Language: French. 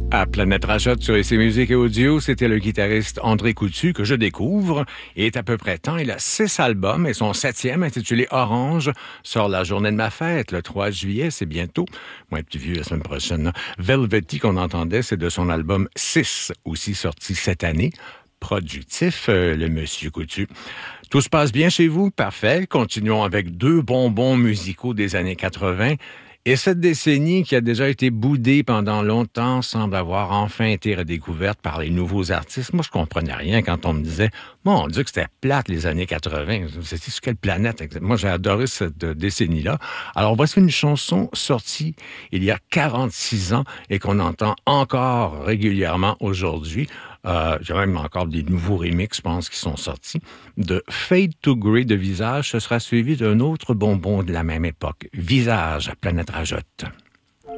À Planète Rajotte sur IC Musique et Audio, c'était le guitariste André Coutu que je découvre. Il est à peu près temps. Il a 6 albums et son 7e, intitulé Orange, sort la journée de ma fête, le 3 juillet, c'est bientôt. Moi, plus vieux la semaine prochaine. Hein? Velvety qu'on entendait, c'est de son album 6, aussi sorti cette année. Productif, le monsieur Coutu. Tout se passe bien chez vous? Parfait. Continuons avec 2 bonbons musicaux des années 80. Et cette décennie qui a déjà été boudée pendant longtemps semble avoir enfin été redécouverte par les nouveaux artistes. Moi, je comprenais rien quand on me disait « Mon Dieu, que c'était plate les années 80. » C'était sur quelle planète? Moi, j'ai adoré cette décennie-là. Alors, voici une chanson sortie il y a 46 ans et qu'on entend encore régulièrement aujourd'hui. J'ai même encore des nouveaux remixes, je pense, qui sont sortis. De Fade to Grey de Visage, ce sera suivi d'un autre bonbon de la même époque. Visage, Planète Rajotte.